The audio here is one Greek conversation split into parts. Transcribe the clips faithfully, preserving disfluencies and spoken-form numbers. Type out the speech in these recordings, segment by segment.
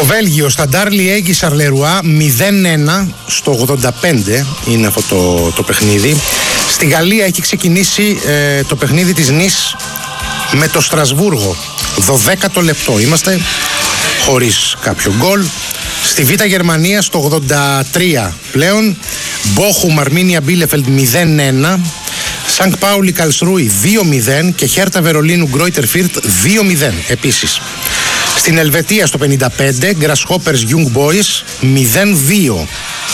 Στο Βέλγιο, στα Ντάρλι Έγκη Σαρλερουά μηδέν ένα στο ογδόντα πέντε είναι αυτό το, το παιχνίδι. Στη Γαλλία έχει ξεκινήσει ε, το παιχνίδι της Νις με το Στρασβούργο. δωδέκατο λεπτό είμαστε, χωρίς κάποιο γκολ. Στη Β' Γερμανία στο ογδόντα τρία πλέον, Μπόχουμ Αρμίνια Μπίλεφελντ μηδέν ένα, Σανκ Πάουλι Καλσρούι δύο μηδέν και Χέρτα Βερολίνου Γκρόιτερ Φίρτ δύο μηδέν επίσης. Στην Ελβετία στο πενήντα πέντε, Grasshoppers Young Boys μηδέν δύο.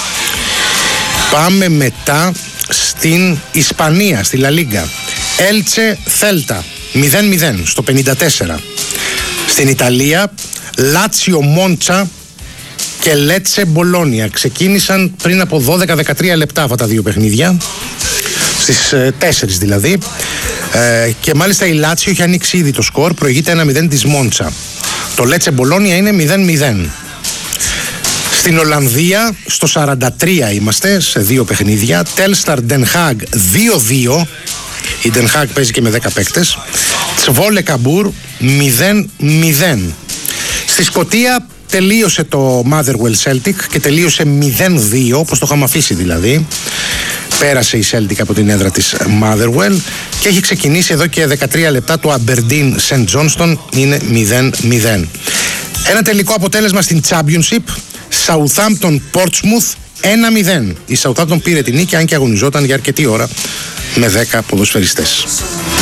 Πάμε μετά στην Ισπανία, στη Λα Λίγκα. Έλτσε Θέλτα μηδέν μηδέν στο πενήντα τέσσερα. Στην Ιταλία, Λάτσιο Μόντσα και Λέτσε Μπολόνια. Ξεκίνησαν πριν από δώδεκα δεκατρία λεπτά αυτά τα δύο παιχνίδια, στις ε, τέσσερις δηλαδή, ε, και μάλιστα η Λάτσιο έχει ανοίξει ήδη το σκορ, προηγείται ένα μηδέν της Μόντσα. Το Λέτσε Μπολόνια είναι μηδέν μηδέν. Στην Ολλανδία στο σαράντα τρία είμαστε σε δύο παιχνίδια. Τέλσταρ Ντεν Χάγ δύο δύο. Η Ντεν Χάγ παίζει και με δέκα παίκτες. Τσβόλε Καμπούρ μηδέν μηδέν. Στη Σκωτία τελείωσε το Motherwell Celtic και τελείωσε μηδέν δύο, όπως το είχαμε αφήσει δηλαδή. Πέρασε η Celtic από την έδρα της Motherwell και έχει ξεκινήσει εδώ και δεκατρία λεπτά το Aberdeen Saint Johnstone, είναι μηδέν μηδέν. Ένα τελικό αποτέλεσμα στην Championship, Southampton Portsmouth ένα μηδέν. Η Southampton πήρε την νίκη, αν και αγωνιζόταν για αρκετή ώρα με δέκα ποδοσφαιριστές.